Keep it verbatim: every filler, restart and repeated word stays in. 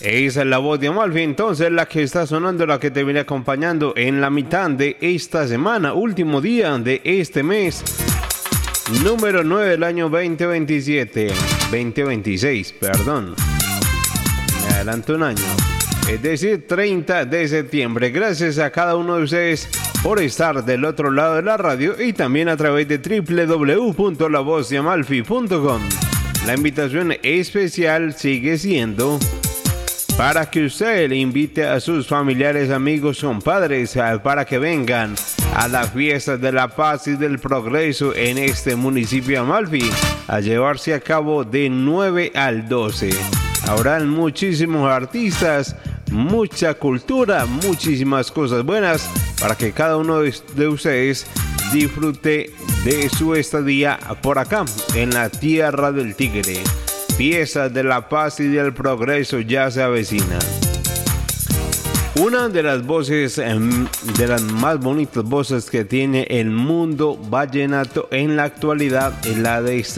Esa es la voz de Amalfi, entonces la que está sonando, la que te viene acompañando en la mitad de esta semana, último día de este mes, número nueve del año veinte veintisiete, veinte veintiséis, perdón, me adelanto un año, es decir, treinta de septiembre. Gracias a cada uno de ustedes por estar del otro lado de la radio y también a través de doble u doble u doble u punto la voz de amalfi punto com. La invitación especial sigue siendo para que usted le invite a sus familiares, amigos, compadres, para que vengan a las fiestas de la paz y del progreso en este municipio de Amalfi, a llevarse a cabo de nueve al doce. Habrán muchísimos artistas, mucha cultura, muchísimas cosas buenas para que cada uno de ustedes disfrute de su estadía por acá, en la tierra del tigre. Fiestas de la paz y del progreso ya se avecinan. Una de las voces, de las más bonitas voces que tiene el mundo vallenato en la actualidad es la de este